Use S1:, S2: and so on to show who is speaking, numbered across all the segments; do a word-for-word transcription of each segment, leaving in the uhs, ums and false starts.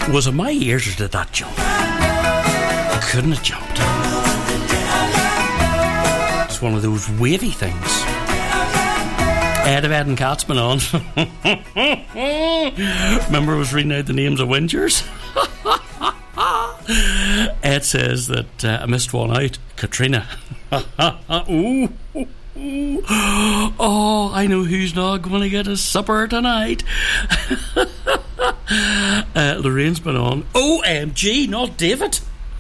S1: Was it my ears or did that jump? Couldn't have jumped. It's one of those wavy things. Ed of Ed and Cat's been on. Remember I was reading out the names of whingers? Ed says that uh, I missed one out. Katrina. Ooh. Oh, I know who's not going to get a supper tonight. uh, Lorraine's been on. O M G, not David.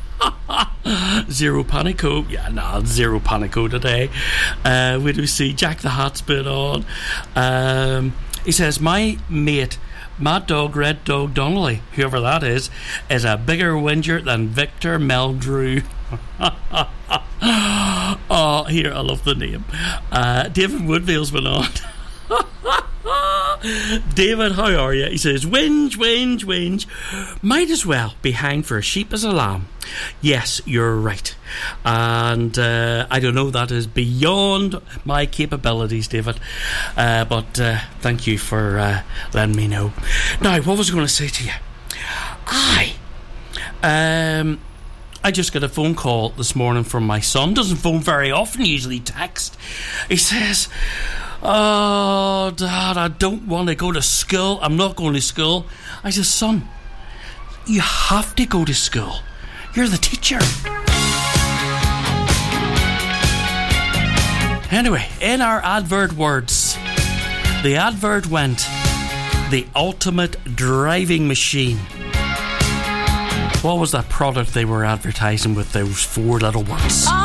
S1: Zero Panico. Yeah, nah, Zero Panico today. Uh, where do we see Jack the Hat's been on? Um, he says, my mate Mad Dog Red Dog Donnelly, whoever that is, is a bigger whinger than Victor Meldrew. Oh, here, I love the name. uh, David Woodville's been on. David, how are you? He says, whinge, whinge, whinge. Might as well be hanged for a sheep as a lamb. Yes, you're right. And uh, I don't know, that is beyond my capabilities, David. Uh, but uh, thank you for uh, letting me know. Now, what was I going to say to you? I, um, I just got a phone call this morning from my son. Doesn't phone very often, usually text. He says, oh, Dad, I don't want to go to school. I'm not going to school. I said, son, you have to go to school. You're the teacher. Anyway, in our advert words, the advert went, the ultimate driving machine. What was that product they were advertising with those four little words?